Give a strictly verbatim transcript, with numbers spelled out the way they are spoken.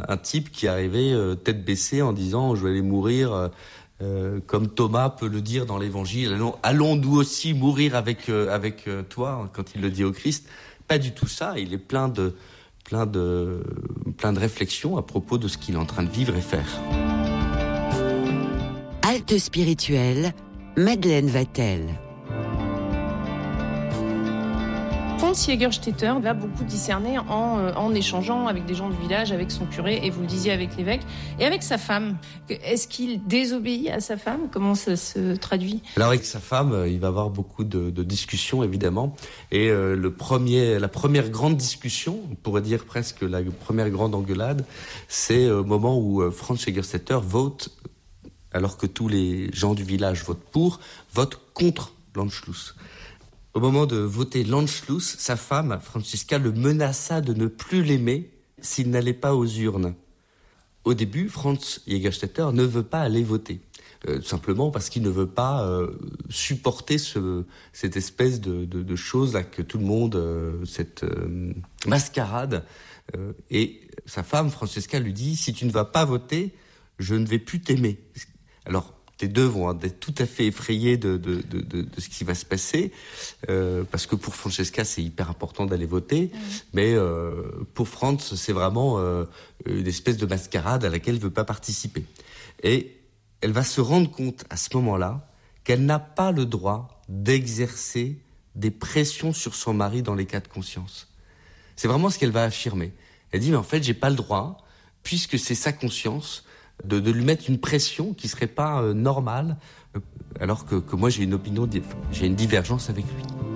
un type qui arrivait euh, tête baissée en disant « je vais aller mourir euh, ». Euh, comme Thomas peut le dire dans l'Évangile, allons, allons nous aussi mourir avec euh, avec euh, toi, quand il le dit au Christ. Pas du tout ça. Il est plein de plein de plein de réflexions à propos de ce qu'il est en train de vivre et faire. Halte spirituelle, Madeleine Vatel. Franz Jägerstätter va beaucoup discerner en, euh, en échangeant avec des gens du village, avec son curé, et vous le disiez avec l'évêque, et avec sa femme. Est-ce qu'il désobéit à sa femme ? Comment ça se traduit ? Alors avec sa femme, il va avoir beaucoup de, de discussions évidemment, et euh, le premier, la première grande discussion, on pourrait dire presque la première grande engueulade, c'est au moment où euh, Franz Jägerstätter vote, alors que tous les gens du village votent pour, vote contre l'Anschluss. Au moment de voter l'Anschluss, sa femme, Franziska, le menaça de ne plus l'aimer s'il n'allait pas aux urnes. Au début, Franz Jägerstätter ne veut pas aller voter, euh, tout simplement parce qu'il ne veut pas euh, supporter ce, cette espèce de, de, de chose là que tout le monde, euh, cette euh, mascarade. Euh, et sa femme, Franziska, lui dit « si tu ne vas pas voter, je ne vais plus t'aimer ». Alors, les deux vont être tout à fait effrayés de, de, de, de, de ce qui va se passer, euh, parce que pour Francesca, c'est hyper important d'aller voter, mmh. mais euh, pour Franz, c'est vraiment euh, une espèce de mascarade à laquelle elle ne veut pas participer. Et elle va se rendre compte à ce moment-là qu'elle n'a pas le droit d'exercer des pressions sur son mari dans les cas de conscience. C'est vraiment ce qu'elle va affirmer. Elle dit, mais en fait, j'ai pas le droit, puisque c'est sa conscience, De, de lui mettre une pression qui serait pas euh, normale, euh, alors que, que moi j'ai une opinion, j'ai une divergence avec lui.